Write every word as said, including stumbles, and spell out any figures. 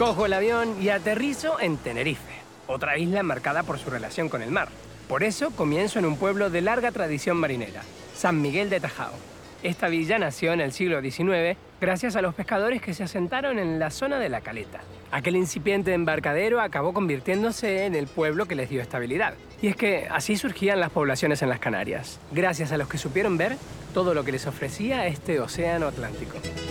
Cojo el avión y aterrizo en Tenerife, otra isla marcada por su relación con el mar. Por eso comienzo en un pueblo de larga tradición marinera, San Miguel de Tajao. Esta villa nació en el siglo diecinueve gracias a los pescadores que se asentaron en la zona de La Caleta. Aquel incipiente embarcadero acabó convirtiéndose en el pueblo que les dio estabilidad. Y es que así surgían las poblaciones en las Canarias, gracias a los que supieron ver todo lo que les ofrecía este océano Atlántico.